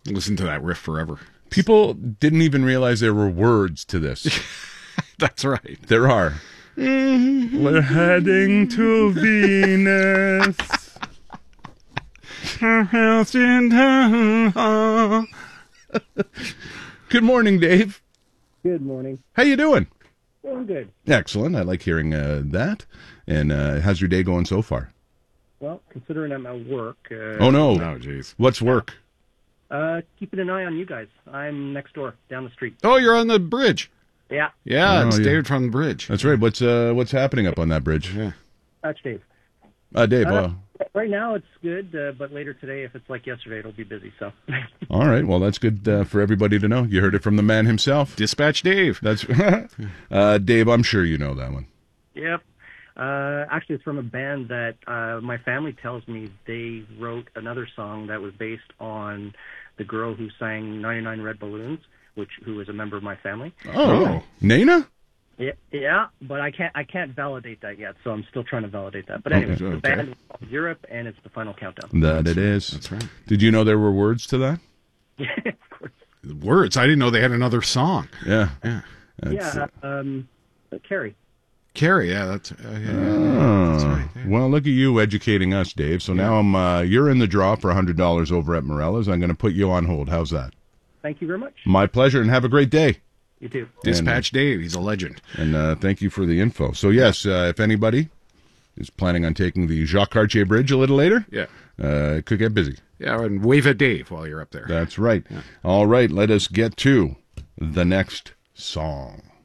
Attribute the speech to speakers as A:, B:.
A: Listen to that riff forever.
B: People didn't even realize there were words to this.
A: That's right.
B: There are. We're heading to Venus. Good morning, Dave.
C: Good morning.
B: How you doing?
C: Doing good.
B: Excellent. I like hearing that. And how's your day going so far?
C: Well, considering I'm at work.
B: Oh, no.
A: Oh, jeez.
B: What's work?
C: Keeping an eye on you guys. I'm next door, down the street.
A: Oh, you're on the bridge.
C: Yeah.
A: Yeah,
B: Oh,
A: it's
B: yeah.
A: David from the bridge.
B: That's right. What's happening up on that bridge?
A: Yeah.
C: That's Dave.
B: Dave,
C: Right now it's good, but later today, if it's like yesterday, it'll be busy. So.
B: all right. Well, that's good for everybody to know. You heard it from the man himself.
A: Dispatch Dave.
B: That's Dave, I'm sure you know that one.
C: Yep. Actually, it's from a band that my family tells me they wrote another song that was based on the girl who sang 99 Red Balloons, who was a member of my family.
B: Oh. Nana?
C: Yeah, but I can't validate that yet, so I'm still trying to validate that. But anyway, the band is called Europe, and it's the Final Countdown.
B: That it is.
A: That's right.
B: Did you know there were words to that?
C: Yeah, of course.
A: Words. I didn't know they had another song.
B: Yeah.
A: Yeah.
C: Carrie.
A: Carrie, yeah, that's
B: Oh.
A: that's right. Yeah.
B: Well, look at you educating us, Dave. So now you're in the draw for $100 over at Morella's. I'm going to put you on hold. How's that?
C: Thank you very much.
B: My pleasure, and have a great day.
C: You too.
A: Dispatch Dave, he's a legend.
B: And thank you for the info. So, yes, if anybody is planning on taking the Jacques Cartier Bridge a little later,
A: Yeah.
B: it could get busy.
A: Yeah, and wave at Dave while you're up there.
B: That's right. All right, let us get to the next song.